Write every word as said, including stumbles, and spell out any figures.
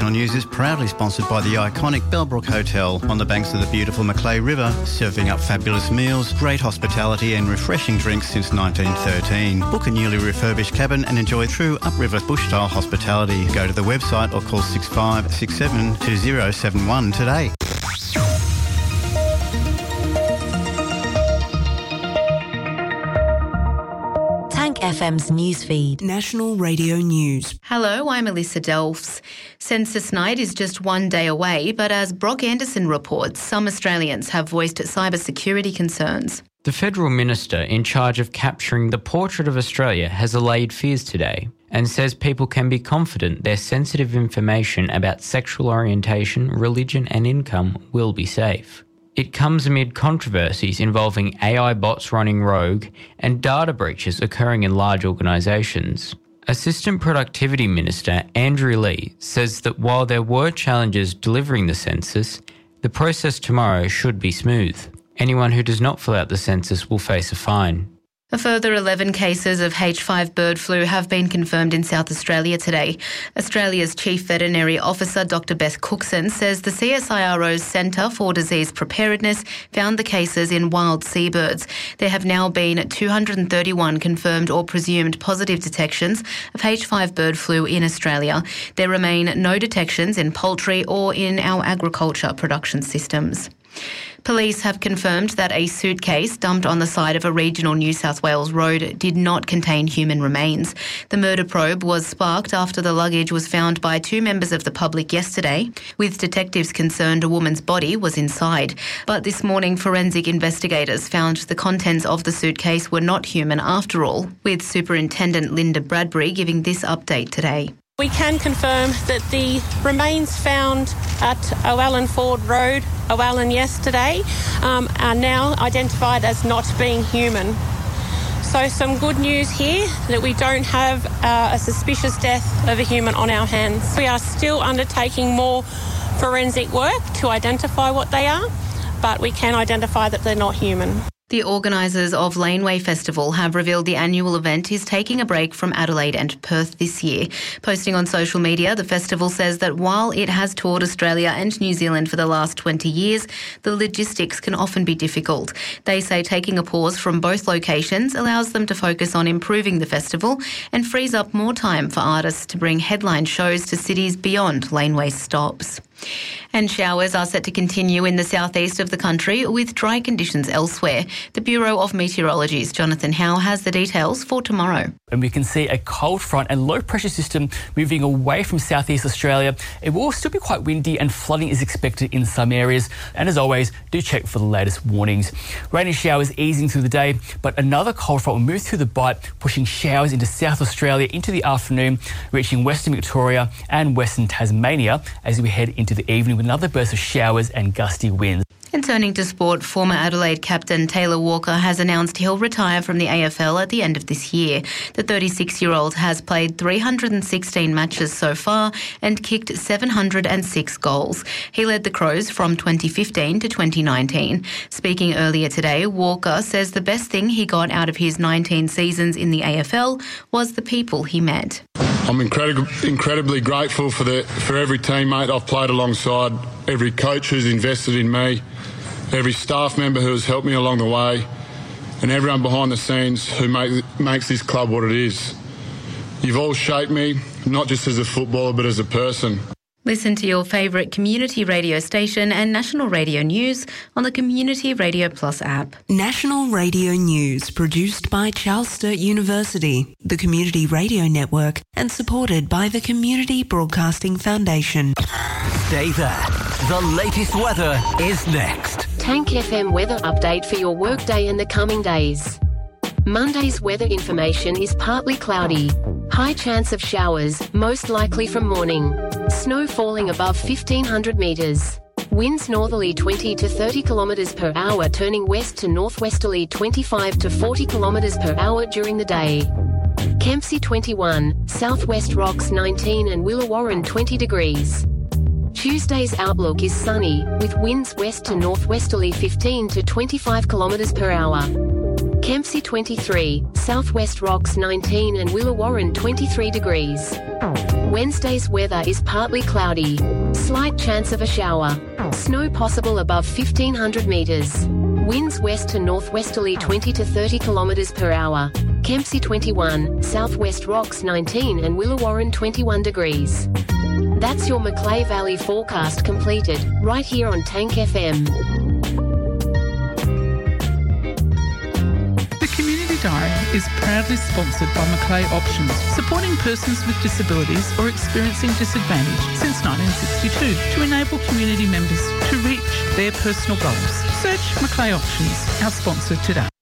National News is proudly sponsored by the iconic Bellbrook Hotel on the banks of the beautiful Macleay River, serving up fabulous meals, great hospitality and refreshing drinks since nineteen thirteen. Book a newly refurbished cabin and enjoy true upriver bush-style hospitality. Go to the website or call six five six seven two zero seven one today. F M's newsfeed. National Radio News. Hello, I'm Alyssa Delfs. Census night is just one day away, but as Brock Anderson reports, some Australians have voiced cybersecurity concerns. The federal minister in charge of capturing the portrait of Australia has allayed fears today and says people can be confident their sensitive information about sexual orientation, religion and income will be safe. It comes amid controversies involving A I bots running rogue and data breaches occurring in large organisations. Assistant Productivity Minister Andrew Lee says that while there were challenges delivering the census, the process tomorrow should be smooth. Anyone who does not fill out the census will face a fine. A further eleven cases of H five bird flu have been confirmed in South Australia today. Australia's Chief Veterinary Officer, Doctor Beth Cookson, says the C S I R O's Centre for Disease Preparedness found the cases in wild seabirds. There have now been two hundred thirty-one confirmed or presumed positive detections of H five bird flu in Australia. There remain no detections in poultry or in our agriculture production systems. Police have confirmed that a suitcase dumped on the side of a regional New South Wales road did not contain human remains. The murder probe was sparked after the luggage was found by two members of the public yesterday, with detectives concerned a woman's body was inside. But this morning, forensic investigators found the contents of the suitcase were not human after all, with Superintendent Linda Bradbury giving this update today. We can confirm that the remains found at Owallan Ford Road, Owallan yesterday, um, are now identified as not being human. So some good news here that we don't have uh, a suspicious death of a human on our hands. We are still undertaking more forensic work to identify what they are, but we can identify that they're not human. The organisers of Laneway Festival have revealed the annual event is taking a break from Adelaide and Perth this year. Posting on social media, the festival says that while it has toured Australia and New Zealand for the last twenty years, the logistics can often be difficult. They say taking a pause from both locations allows them to focus on improving the festival and frees up more time for artists to bring headline shows to cities beyond Laneway stops. And showers are set to continue in the southeast of the country with dry conditions elsewhere. The Bureau of Meteorology's Jonathan Howe has the details for tomorrow. And we can see a cold front and low pressure system moving away from southeast Australia. It will still be quite windy and flooding is expected in some areas. And as always, do check for the latest warnings. Rain and showers easing through the day, but another cold front will move through the Bight, pushing showers into South Australia into the afternoon, reaching Western Victoria and Western Tasmania as we head into the evening with another burst of showers and gusty winds. And turning to sport, former Adelaide captain Taylor Walker has announced he'll retire from the A F L at the end of this year. The thirty-six-year-old has played three hundred sixteen matches so far and kicked seven hundred six goals. He led the Crows from twenty fifteen to twenty nineteen. Speaking earlier today, Walker says the best thing he got out of his nineteen seasons in the A F L was the people he met. I'm incredibly, incredibly grateful for the for every teammate I've played alongside, every coach who's invested in me, every staff member who has helped me along the way, and everyone behind the scenes who make, makes this club what it is. You've all shaped me, not just as a footballer, but as a person. Listen to your favourite community radio station and National Radio News on the Community Radio Plus app. National Radio News, produced by Charles Sturt University, the Community Radio Network, and supported by the Community Broadcasting Foundation. Stay there. The latest weather is next. Tank F M weather update for your workday in the coming days. Monday's weather information is partly cloudy. High chance of showers, most likely from morning. Snow falling above fifteen hundred metres. Winds northerly twenty to thirty kilometres per hour, turning west to northwesterly twenty-five to forty kilometres per hour during the day. Kempsey twenty-one, Southwest Rocks nineteen and Willawarren twenty degrees. Tuesday's outlook is sunny, with winds west to northwesterly fifteen to twenty-five kilometres per hour. Kempsey twenty-three, Southwest Rocks nineteen and Willawarrin twenty-three degrees. Wednesday's weather is partly cloudy. Slight chance of a shower. Snow possible above fifteen hundred metres. Winds west to northwesterly twenty to thirty kilometres per hour. Kempsey twenty-one, Southwest Rocks nineteen and Willawarrin twenty-one degrees. That's your Macleay Valley forecast completed, right here on Tank F M. The Community Diary is proudly sponsored by Macleay Options, supporting persons with disabilities or experiencing disadvantage since nineteen sixty-two to enable community members to reach their personal goals. Search Macleay Options, our sponsor today.